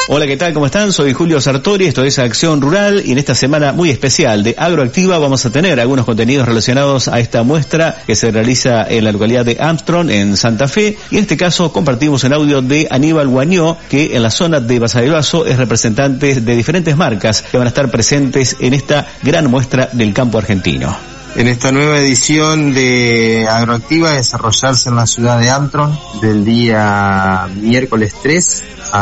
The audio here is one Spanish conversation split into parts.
Hola, ¿qué tal? ¿Cómo están? Soy Julio Sartori, esto es Acción Rural y en esta semana muy especial de Agroactiva vamos a tener algunos contenidos relacionados a esta muestra que se realiza en la localidad de Armstrong, en Santa Fe, y en este caso compartimos un audio de Aníbal Guañó, que en la zona de Basavilbaso es representante de diferentes marcas que van a estar presentes en esta gran muestra del campo argentino. En esta nueva edición de Agroactiva, desarrollarse en la ciudad de Armstrong del día miércoles 3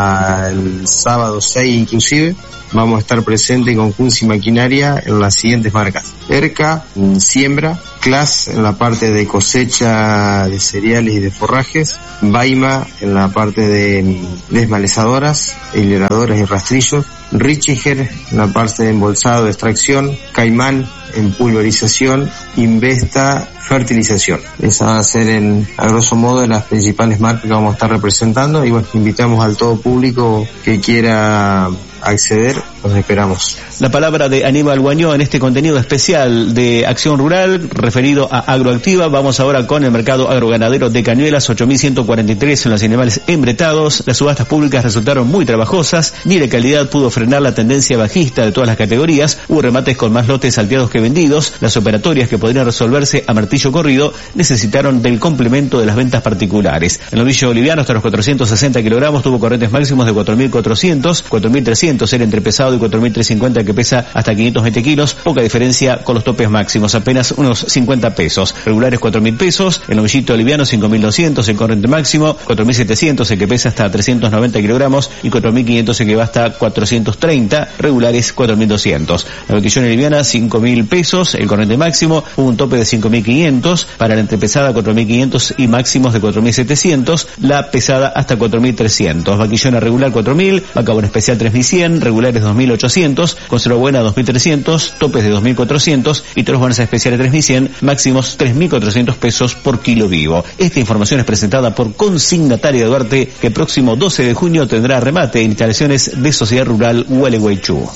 al sábado 6 inclusive, vamos a estar presentes con Kunzi Maquinaria en las siguientes marcas: ERCA en siembra, CLAS en la parte de cosecha de cereales y de forrajes, Baima en la parte de desmalezadoras, hileradoras y rastrillos, Richiger en la parte de embolsado de extracción, Caimán en pulverización, Investa fertilización. Esa va a ser a grosso modo las principales marcas que vamos a estar representando, y bueno, invitamos al todo público que quiera acceder, los esperamos. La palabra de Aníbal Guañó en este contenido especial de Acción Rural referido a Agroactiva. Vamos ahora con el mercado agroganadero de Cañuelas, 8.143 en los animales embretados. Las subastas públicas resultaron muy trabajosas, ni la calidad pudo frenar la tendencia bajista de todas las categorías. Hubo remates con más lotes salteados que vendidos. Las operatorias, que podrían resolverse a martillo corrido, necesitaron del complemento de las ventas particulares. El novillo boliviano hasta los 460 kilogramos tuvo corrientes máximos de 4.400, 4.300 el entrepesado y 4.350 que pesa hasta 520 kilos, poca diferencia con los topes máximos, apenas unos 50 pesos. Regulares 4.000 pesos, el novillito boliviano 5.200 el corriente máximo, 4.700 el que pesa hasta 390 kilogramos y 4.500 el que va hasta 430, regulares 4.200. La vaquillona liviana 5.000 pesos, el corriente máximo, hubo un tope de 5.500, para la entrepesada 4.500 y máximos de 4.700, la pesada hasta 4.300. Vaquillona regular 4.000, vaca buena especial 3.100, regulares 2.800, conserva buena 2.300, topes de 2.400 y toros buenas especiales 3.100, máximos 3.400 pesos por kilo vivo. Esta información es presentada por Consignataria Duarte, que el próximo 12 de junio tendrá remate en instalaciones de Sociedad Rural Gualeguaychú.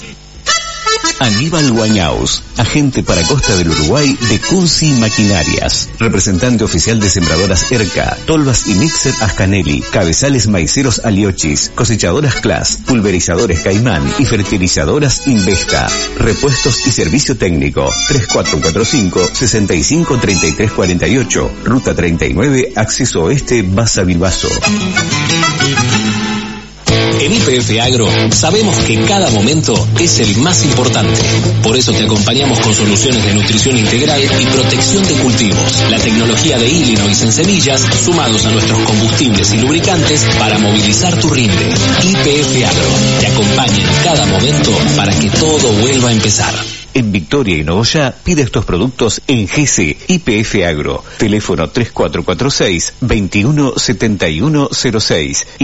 Aníbal Guañaus, agente para Costa del Uruguay de Kunzi Maquinarias, representante oficial de sembradoras ERCA, tolvas y mixer Ascanelli, cabezales maiceros Aliochis, cosechadoras CLAS, pulverizadores Caimán y fertilizadoras Investa, repuestos y servicio técnico, 3445-653348, Ruta 39, Acceso Oeste, Basavilbaso. En YPF Agro sabemos que cada momento es el más importante. Por eso te acompañamos con soluciones de nutrición integral y protección de cultivos. La tecnología de Illinois en semillas, sumados a nuestros combustibles y lubricantes para movilizar tu rinde. YPF Agro te acompaña en cada momento para que todo vuelva a empezar. En Victoria y Nogoyá pide estos productos en GC YPF Agro. Teléfono 3446-217106 y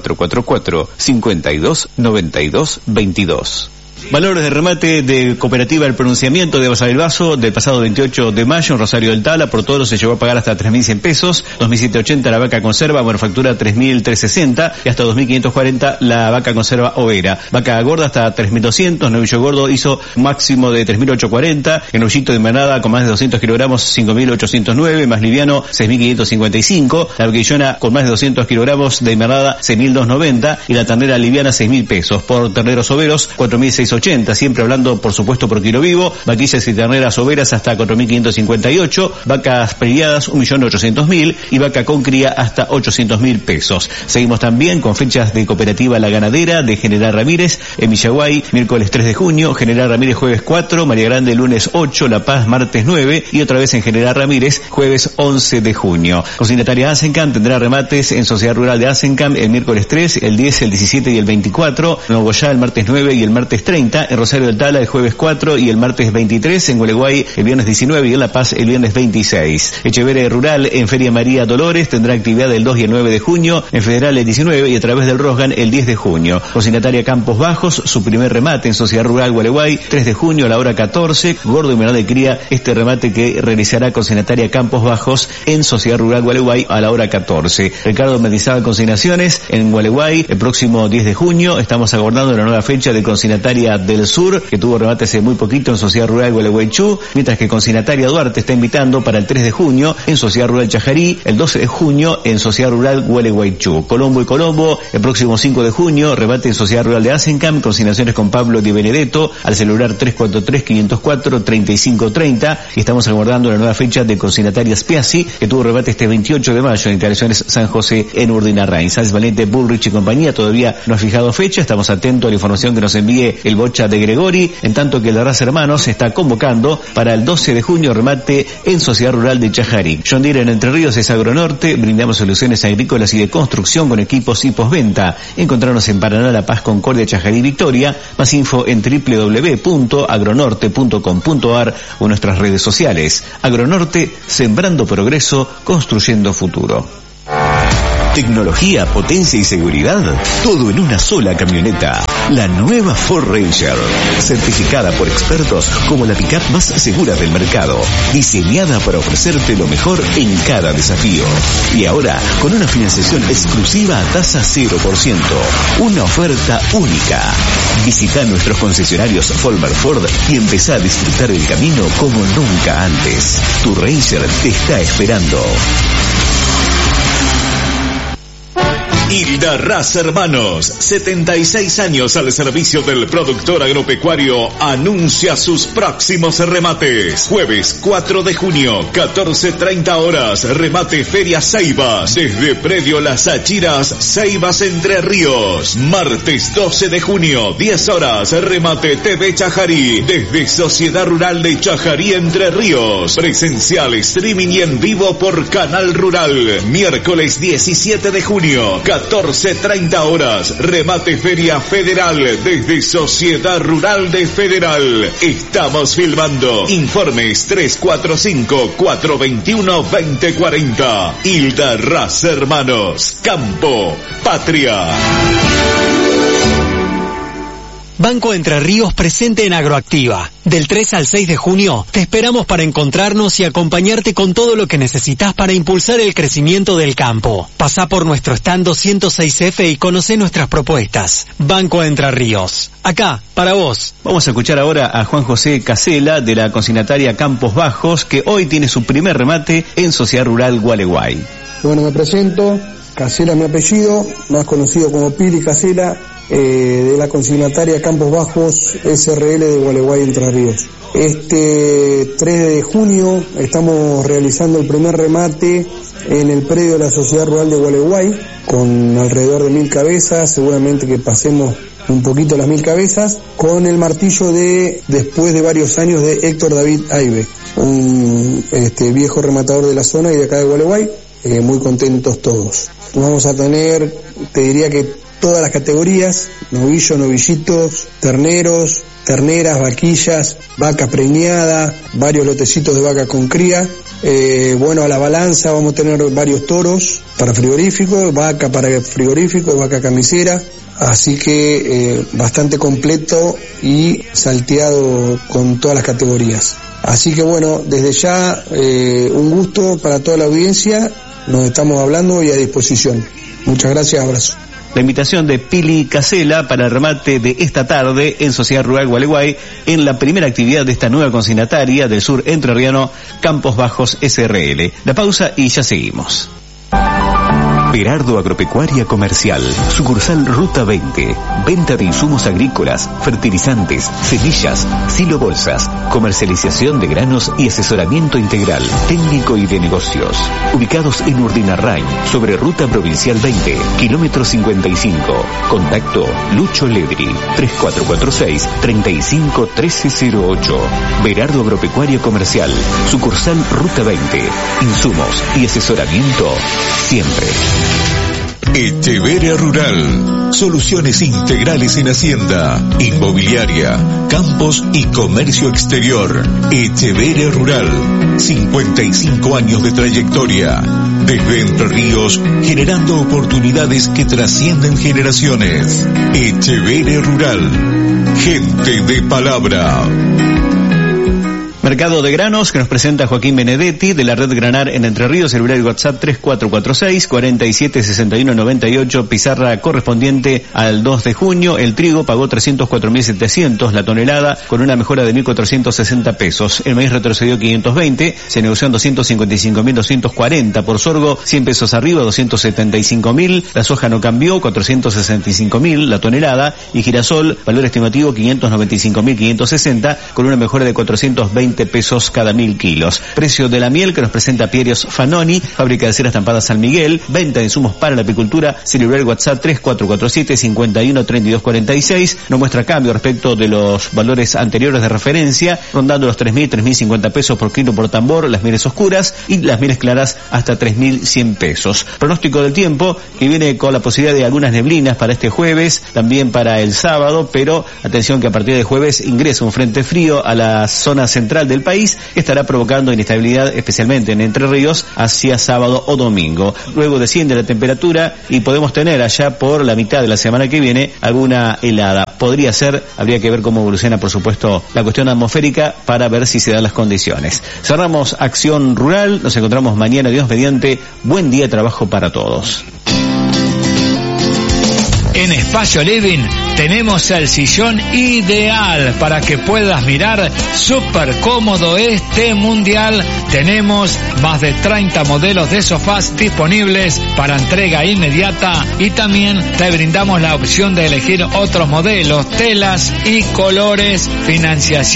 3444-529222. Valores de remate de Cooperativa El Pronunciamiento de Basavilbaso del pasado 28 de mayo en Rosario del Tala. Por todos se llegó a pagar hasta 3.100 pesos, 2.780 la vaca conserva, manufactura 3.360 y hasta 2.540 la vaca conserva overa. Vaca gorda hasta 3.200, novillo gordo hizo máximo de 3.840, el novillito de manada con más de 200 kilogramos 5.809, más liviano 6.555, la vaquillona con más de 200 kilogramos de manada 6.290 y la ternera liviana 6.000 pesos. Por terneros overos 4.680, siempre hablando por supuesto por kilo vivo, vaquillas y terneras overas hasta 4.558, vacas previadas 1.800.000 y vaca con cría hasta 800.000 pesos. Seguimos también con fechas de Cooperativa La Ganadera de General Ramírez en Villaguay, miércoles 3 de junio, General Ramírez jueves 4, María Grande lunes 8, La Paz martes 9 y otra vez en General Ramírez jueves 11 de junio. Consignataria Asencam tendrá remates en Sociedad Rural de Asencam el miércoles 3, el 10, el 17 y el 24, en Nogoyá el martes 9 y el martes 30, en Rosario del Tala el jueves 4 y el martes 23, en Gualeguay el viernes 19 y en La Paz el viernes 26. Echeverría Rural en Feria María Dolores tendrá actividad el 2 y el 9 de junio, en Federal el 19 y a través del Rosgan el 10 de junio. Consignataria Campos Bajos, su primer remate en Sociedad Rural Gualeguay, 3 de junio a la hora 14, gordo y menor de cría, este remate que realizará Consignataria Campos Bajos en Sociedad Rural Gualeguay a la hora 14. Ricardo Mendizábal Consignaciones en Gualeguay el próximo 10 de junio, estamos aguardando la nueva fecha de Consignataria Consinataria del Sur, que tuvo remate hace muy poquito en Sociedad Rural Gualeguaychú, mientras que Consinataria Duarte está invitando para el 3 de junio en Sociedad Rural Chajarí, el 12 de junio en Sociedad Rural Gualeguaychú. Colombo y Colombo, el próximo 5 de junio, remate en Sociedad Rural de Asencam, consignaciones con Pablo Di Benedetto, al celular 343-504-3530, y estamos aguardando la nueva fecha de Consignataria Spiazzi, que tuvo remate este 28 de mayo en instalaciones San José en Urdinarrain. Sáenz Valente, Bullrich y compañía todavía no ha fijado fecha, estamos atentos a la información que nos envíe el Bocha de Gregori, en tanto que el de Raza Hermanos se está convocando para el 12 de junio remate en Sociedad Rural de Chajarí. John Deere en Entre Ríos es Agronorte, brindamos soluciones agrícolas y de construcción con equipos y postventa. Encontrarnos en Paraná, La Paz, Concordia, Chajarí, Victoria. Más info en www.agronorte.com.ar o en nuestras redes sociales. Agronorte, sembrando progreso, construyendo futuro. Tecnología, potencia y seguridad, todo en una sola camioneta. La nueva Ford Ranger, certificada por expertos como la pickup más segura del mercado, diseñada para ofrecerte lo mejor en cada desafío. Y ahora, con una financiación exclusiva a tasa 0%, una oferta única. Visita nuestros concesionarios Folmer Ford y empezá a disfrutar el camino como nunca antes. Tu Ranger te está esperando. Hilda Raza Hermanos, 76 años al servicio del productor agropecuario, anuncia sus próximos remates. Jueves 4 de junio, 14:30 horas, remate Feria Ceibas, desde Predio Las Achiras, Ceibas Entre Ríos. Martes 12 de junio, 10 horas, remate TV Chajarí, desde Sociedad Rural de Chajarí Entre Ríos. Presencial, streaming y en vivo por Canal Rural. Miércoles 17 de junio, 14:30 horas, remate Feria Federal desde Sociedad Rural de Federal. Estamos filmando. Informes 345-421-2040. Hilda Raza Hermanos. Campo, Patria. Banco Entre Ríos presente en Agroactiva. Del 3 al 6 de junio te esperamos para encontrarnos y acompañarte con todo lo que necesitas para impulsar el crecimiento del campo. Pasá por nuestro stand 206F y conocé nuestras propuestas. Banco Entre Ríos. Acá, para vos. Vamos a escuchar ahora a Juan José Casela de la consignataria Campos Bajos, que hoy tiene su primer remate en Sociedad Rural Gualeguay. Bueno, me presento. Casela mi apellido, más conocido como Pili Casela, de la consignataria Campos Bajos SRL de Gualeguay, Entre Ríos. Este 3 de junio estamos realizando el primer remate en el predio de la Sociedad Rural de Gualeguay, con alrededor de 1000 cabezas, seguramente que pasemos un poquito las 1000 cabezas, con el martillo de, después de varios años, de Héctor David Aibe, un viejo rematador de la zona y de acá de Gualeguay. Muy contentos todos. Vamos a tener, te diría que todas las categorías: novillos, novillitos, terneros, terneras, vaquillas, vaca preñada, varios lotecitos de vaca con cría. Bueno, a la balanza vamos a tener varios toros para frigorífico, vaca para frigorífico, vaca camisera. Así que bastante completo y salteado con todas las categorías. Así que bueno, desde ya un gusto para toda la audiencia. Nos estamos hablando y a disposición. Muchas gracias, abrazo. La invitación de Pili Casela para el remate de esta tarde en Sociedad Rural Gualeguay, en la primera actividad de esta nueva consignataria del sur entrerriano, Campos Bajos SRL. La pausa y ya seguimos. Berardo Agropecuaria Comercial, sucursal Ruta 20, venta de insumos agrícolas, fertilizantes, semillas, silobolsas, comercialización de granos y asesoramiento integral, técnico y de negocios. Ubicados en Urdinarrain, sobre Ruta Provincial 20, kilómetro 55. Contacto Lucho Ledri, 3446-351308. Berardo Agropecuaria Comercial, sucursal Ruta 20, insumos y asesoramiento siempre. Echeverria Rural, soluciones integrales en hacienda, inmobiliaria, campos y comercio exterior. Echeverria Rural, 55 años de trayectoria, desde Entre Ríos, generando oportunidades que trascienden generaciones. Echeverria Rural, gente de palabra. Mercado de granos que nos presenta Joaquín Benedetti de la red Granar en Entre Ríos, celular y WhatsApp 3446 476198, pizarra correspondiente al 2 de junio. El trigo pagó 304.700 la tonelada con una mejora de 1.460 pesos. El maíz retrocedió 520, se negoció en 255.240. Por sorgo 100 pesos arriba, 275.000. La soja no cambió, 465.000 la tonelada. Y girasol, valor estimativo 595.560 con una mejora de 420 pesos cada 1.000 kilos. Precio de la miel que nos presenta Pierios Fanoni, fábrica de cera estampada San Miguel, venta de insumos para la apicultura, celular WhatsApp 3447 513246, no muestra cambio respecto de los valores anteriores de referencia, rondando los 3.050 pesos por kilo por tambor, las mieles oscuras y las mieles claras hasta 3.100 pesos. Pronóstico del tiempo que viene con la posibilidad de algunas neblinas para este jueves, también para el sábado, pero atención que a partir de jueves ingresa un frente frío a la zona central del país que estará provocando inestabilidad especialmente en Entre Ríos hacia sábado o domingo. Luego desciende la temperatura y podemos tener allá por la mitad de la semana que viene alguna helada. Podría ser, habría que ver cómo evoluciona por supuesto la cuestión atmosférica para ver si se dan las condiciones. Cerramos Acción Rural, nos encontramos mañana, Dios mediante. Buen día de trabajo para todos. En Espacio Living tenemos el sillón ideal para que puedas mirar súper cómodo este mundial. Tenemos más de 30 modelos de sofás disponibles para entrega inmediata y también te brindamos la opción de elegir otros modelos, telas y colores, financiación